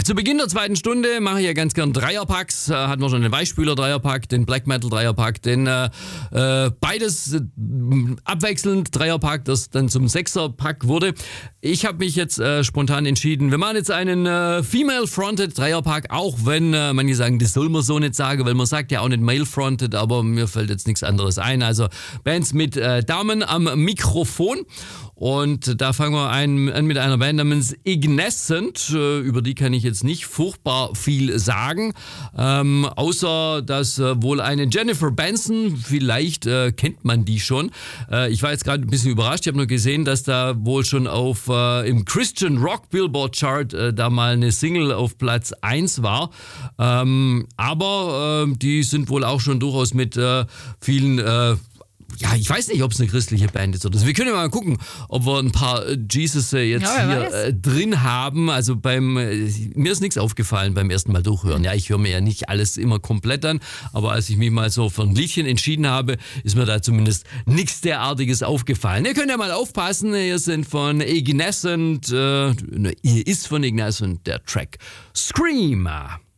Ja, zu Beginn der zweiten Stunde mache ich ja ganz gern Dreierpacks. Hatten wir schon den Weichspüler-Dreierpack, den Black Metal-Dreierpack, den beides abwechselnd Dreierpack, das dann zum Sechserpack wurde. Ich habe mich jetzt spontan entschieden, wir machen jetzt einen Female-Fronted Dreierpack, auch wenn manche sagen, das soll man so nicht sagen, weil man sagt ja auch nicht Male-Fronted, aber mir fällt jetzt nichts anderes ein. Also Bands mit Damen am Mikrofon. Und da fangen wir an mit einer Band namens Ignescent. Über die kann ich jetzt nicht furchtbar viel sagen. Außer, dass wohl eine Jennifer Benson, vielleicht kennt man die schon. Ich war jetzt gerade ein bisschen überrascht. Ich habe nur gesehen, dass da wohl schon auf im Christian Rock Billboard Chart da mal eine Single auf Platz 1 war. Aber die sind wohl auch schon durchaus mit vielen... Ja, ich weiß nicht, ob es eine christliche Band ist oder so. Wir können ja mal gucken, ob wir ein paar Jesus jetzt hier drin haben. Also mir ist nichts aufgefallen beim ersten Mal durchhören. Ja, ich höre mir ja nicht alles immer komplett an, aber als ich mich mal so für ein Liedchen entschieden habe, ist mir da zumindest nichts derartiges aufgefallen. Ihr könnt ja mal aufpassen, ihr sind von Ignescent, ihr ist von Ignescent der Track Scream.